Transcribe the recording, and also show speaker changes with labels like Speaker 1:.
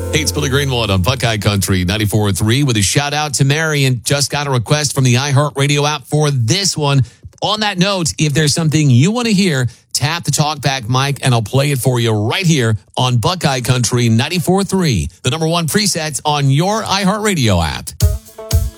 Speaker 1: Hey, it's Billy Greenwood on Buckeye Country 94.3 with a shout out to Mary, and just got a request from the iHeartRadio app for this one. On that note, if there's something you want to hear, tap the talkback mic and I'll play it for you right here on Buckeye Country 94.3, the number one preset on your iHeartRadio app.